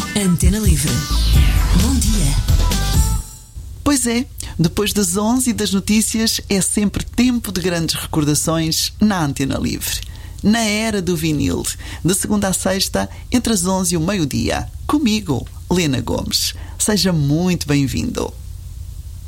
Antena Livre. Bom dia. Pois é, depois das 11 e das notícias é sempre tempo de grandes recordações na Antena Livre. Na era do vinil, de segunda a sexta, entre as 11 e o meio-dia. Comigo, Lena Gomes. Seja muito bem-vindo.